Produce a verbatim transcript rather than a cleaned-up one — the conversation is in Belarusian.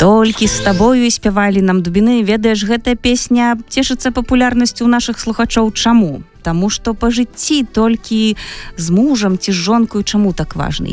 Толькі з табою спявалі нам дубіны. Ведаеш, гэтая песня цешыцца папулярнасцю ў нашых слухачоў. Чаму? Таму што па жыцці толькі з мужам ці з жонкаю чаму так важна?